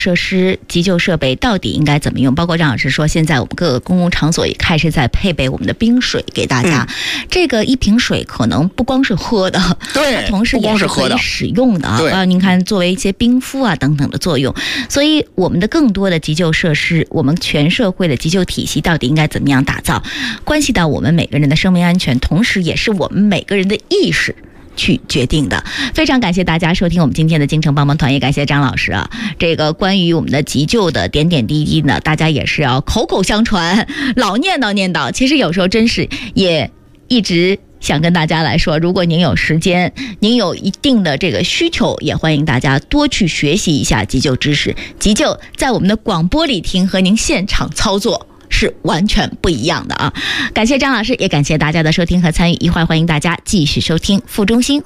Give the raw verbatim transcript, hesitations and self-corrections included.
设施、急救设备到底应该怎么用？包括张老师说，现在我们各个公共场所也开始在配备我们的冰水给大家。嗯、这个一瓶水可能不光是喝的， 对， 它同时也是可以使用的啊。啊，您看，作为一些冰敷啊等等的作用。所以，我们的更多的急救设施，我们全社会的急救体系到底应该怎么样打造，关系到我们每个人的生命安全，同时也是我们每个人的意识去决定的。非常感谢大家收听我们今天的京城帮帮团，也感谢张老师啊。这个关于我们的急救的点点滴滴呢，大家也是要口口相传，老念叨念叨。其实有时候真是也一直想跟大家来说，如果您有时间，您有一定的这个需求，也欢迎大家多去学习一下急救知识。急救在我们的广播里听和您现场操作是完全不一样的啊！感谢张老师，也感谢大家的收听和参与。一会儿欢迎大家继续收听副中心。